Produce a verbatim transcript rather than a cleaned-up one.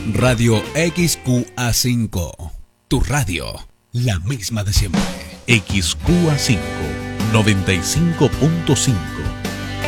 Radio X Q A cinco. Tu radio, la misma de siempre. X Q A cinco, noventa y cinco punto cinco.